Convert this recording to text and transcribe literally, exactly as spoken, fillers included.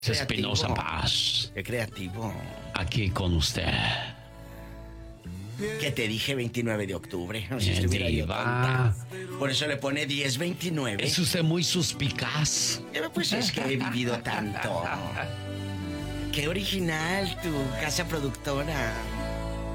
Espinosa Paz. Qué creativo. Aquí con usted. Que te dije veintinueve de octubre. No sé si Bien, estuviera yo diva. tonta. Por eso le pone diez veintinueve. Es usted muy suspicaz. Pues es que he vivido tanto. Qué original tu casa productora.